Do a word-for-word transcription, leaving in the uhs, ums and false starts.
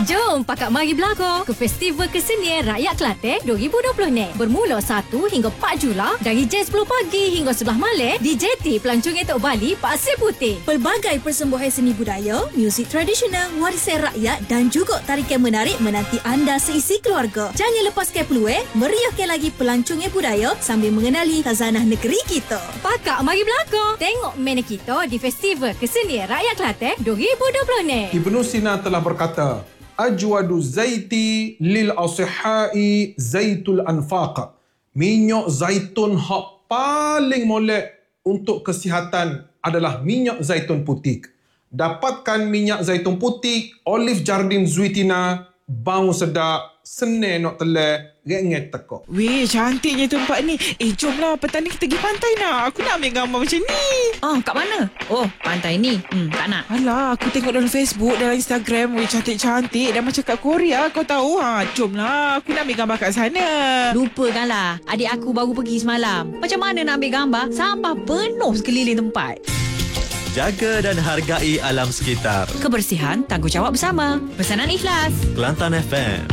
Jom Pakak mari berlaku ke Festival Kesenian Rakyat Kelantan dua ribu dua puluh ni. Bermula satu hingga empat Julai dari jam sepuluh pagi hingga sebelas malam di J T Pelancong Etok Bali, Pasir Putih. Pelbagai persembahan seni budaya, muzik tradisional, warisan rakyat dan juga tarikan menarik menanti anda seisi keluarga. Jangan lepaskan peluang meriahkan lagi pelancongan budaya sambil mengenali khazanah negeri kita. Pakak mari berlaku. Tengok mana kita di Festival Kesenian Rakyat Kelantan dua ribu dua puluh ni. Ibnu Sina telah berkata, Ajwadu zaiti lil asihai zaitul anfaq. Minyak zaitun hak paling molek untuk kesihatan adalah minyak zaitun putih. Dapatkan minyak zaitun putih, Olive Jardin Zuitina, bau sedap, senang nak telan, renget tekok. Weh, cantiknya tempat ni. Eh, jomlah petang ni kita pergi pantai nak. Aku nak ambil gambar macam ni. Oh, kat mana? Oh, pantai ni. Hmm, tak nak. Alah, aku tengok dalam Facebook, dalam Instagram. Weh, cantik-cantik. Dah macam kat Korea, kau tahu. Ha, jomlah. Aku nak ambil gambar kat sana. Lupakanlah. Adik aku baru pergi semalam. Macam mana nak ambil gambar? Sampah penuh sekeliling tempat. Jaga dan hargai alam sekitar. Kebersihan tanggungjawab bersama. Pesanan ikhlas. Kelantan F M.